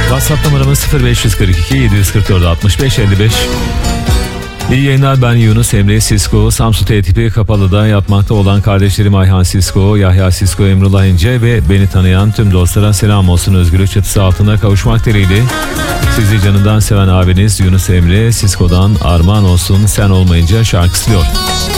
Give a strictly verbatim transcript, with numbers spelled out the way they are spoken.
WhatsApp numaramız sıfır beş kırk iki yedi kırk dört altmış beş elli beş. İyi yayınlar, ben Yunus Emre Sisko. Samsun T tipi Kapalı'da yatmakta olan kardeşlerim Ayhan Sisko, Yahya Sisko, Emrullah İnce ve beni tanıyan tüm dostlara selam olsun. Özgürlük çatısı altında kavuşmak dileğiyle sizi canından seven abiniz Yunus Emre Sisko'dan armağan olsun sen olmayınca şarkısı diyor.